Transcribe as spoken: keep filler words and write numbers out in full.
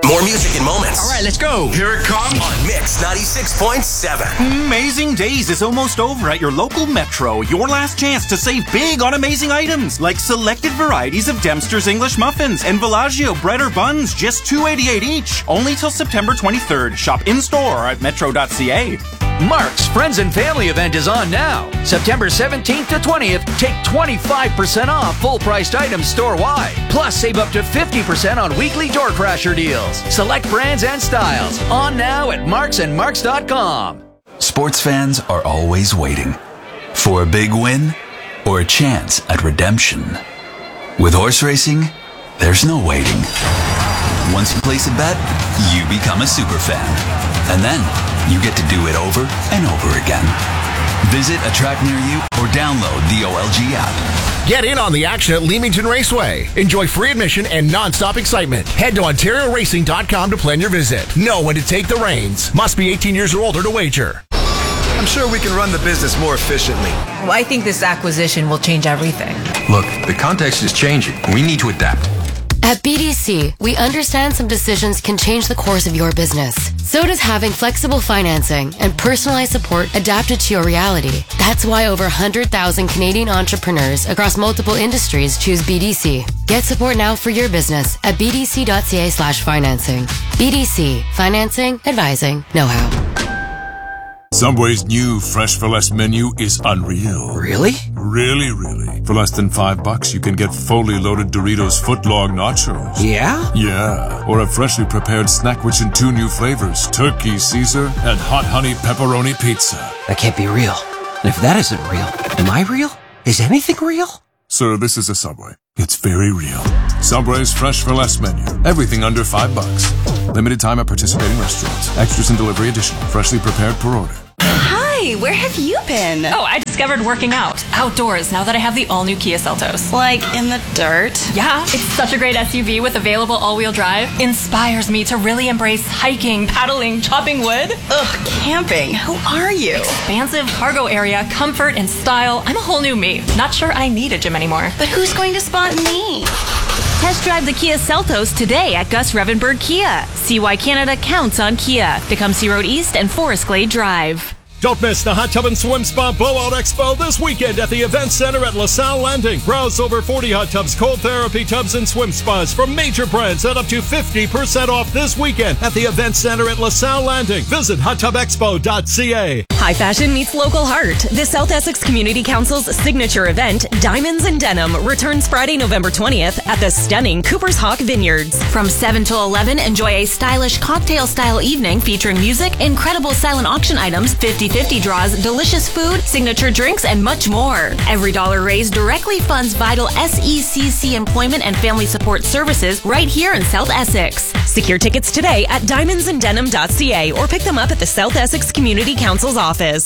More music and moments. All right, let's go. Here it comes on Mix ninety-six point seven. Amazing Days is almost over at your local Metro. Your last chance to save big on amazing items like selected varieties of Dempster's English muffins and Villaggio bread or buns, just two dollars and eighty-eight cents each. Only till September twenty-third. Shop in-store or at metro dot c a. Mark's Friends and Family event is on now. September seventeenth to twentieth, take twenty-five percent off full-priced items store-wide. Plus, save up to fifty percent on weekly door crasher deals. Select brands and styles. On now at marks and marks dot com. Sports fans are always waiting for a big win or a chance at redemption. With horse racing, there's no waiting. Once you place a bet, you become a super fan. And then you get to do it over and over again. Visit a track near you or download the O L G app. Get in on the action at Leamington Raceway. Enjoy free admission and non-stop excitement. Head to ontario racing dot com to plan your visit. Know when to take the reins. Must be eighteen years or older to wager. I'm sure we can run the business more efficiently. Well, I think this acquisition will change everything. Look, the context is changing. We need to adapt. At B D C, we understand some decisions can change the course of your business. So does having flexible financing and personalized support adapted to your reality. That's why over one hundred thousand Canadian entrepreneurs across multiple industries choose B D C. Get support now for your business at b d c dot c a slash financing. B D C. Financing, advising, know-how. Subway's new Fresh for Less menu is unreal. Really? Really, really. For less than five bucks, you can get fully loaded Doritos footlong nachos. Yeah? Yeah. Or a freshly prepared snack rich in two new flavors, Turkey Caesar and Hot Honey Pepperoni Pizza. That can't be real. And if that isn't real, am I real? Is anything real? Sir, this is a Subway. It's very real. Subway's Fresh for Less menu. Everything under five bucks. Limited time at participating restaurants. Extras and delivery additional. Freshly prepared per order. Hi, where have you been? Oh, I discovered working out outdoors now that I have the all-new Kia Seltos. Like in the dirt? Yeah, it's such a great S U V with available all-wheel drive. Inspires me to really embrace hiking, paddling, chopping wood. Ugh, camping. Who are you? Expansive cargo area, comfort and style. I'm a whole new me. Not sure I need a gym anymore. But who's going to spot me? Test drive the Kia Seltos today at Gus Revenberg Kia. See why Canada counts on Kia. Tecumseh Road East and Forest Glade Drive. Don't miss the Hot Tub and Swim Spa Blowout Expo this weekend at the Event Center at LaSalle Landing. Browse over forty hot tubs, cold therapy tubs, and swim spas from major brands at up to fifty percent off this weekend at the Event Center at LaSalle Landing. Visit hot tub expo dot c a. High fashion meets local heart. The South Essex Community Council's signature event, Diamonds and Denim, returns Friday, November twentieth at the stunning Cooper's Hawk Vineyards. From seven till eleven, enjoy a stylish cocktail-style evening featuring music, incredible silent auction items, fifty-fifty draws, delicious food, signature drinks, and much more. Every dollar raised directly funds vital S E C C employment and family support services right here in South Essex. Secure tickets today at diamonds and denim dot c a or pick them up at the South Essex Community Council's office.